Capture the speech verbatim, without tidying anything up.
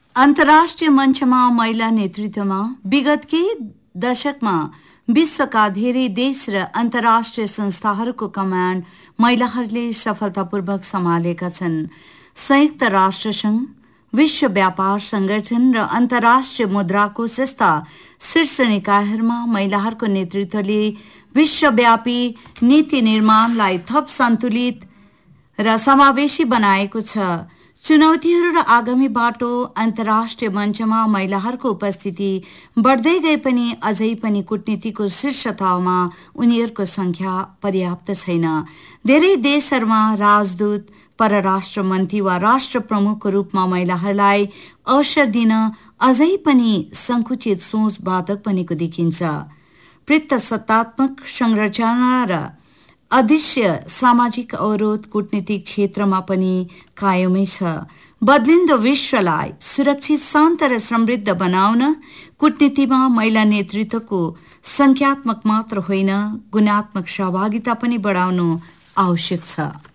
अन्तर्राष्ट्रिय मञ्चमा महिला नेतृत्वमा विगत केही दशकमा विश्वका धेरै देश र अन्तर्राष्ट्रिय संस्थाहरूको कमान्ड महिलाहरूले सफलतापूर्वक सम्हालेका छन्। संयुक्त राष्ट्रसङ्घ, विश्व व्यापार संगठन र अन्तर्राष्ट्रिय मुद्राकोष जस्ता शीर्ष निकायहरूमा महिलाहरूको नेतृत्वले विश्वव्यापी नीति निर्माणलाई थप सन्तुलित र समावेशी बनाएको छ। चुनौतीहरू र आगामी बाटो। अन्तर्राष्ट्रिय मञ्चमा महिलाहरूको उपस्थिति बढ्दै गए पनि अझै पनि कूटनीतिको शीर्ष तहमा उनीहरूको संख्या पर्याप्त छैन। धेरै देशहरूमा राजदूत, परराष्ट्र मन्त्री वा राष्ट्र प्रमुखको रूपमा महिलाहरूलाई अवसर दिन अझै पनि संकुचित सोच बाधक बनेको देखिन्छ। प्रजासत्तात्मक संरचना र अदृश्य सामाजिक अवरोध कूटनीतिक क्षेत्रमा पनि कायमै छ। बदलिँदो विश्वलाई सुरक्षित, शान्त र समृद्ध बनाउन कूटनीतिमा महिला नेतृत्वको संख्यात्मक मात्र होइन, गुणात्मक सहभागिता पनि बढाउनु आवश्यक छ।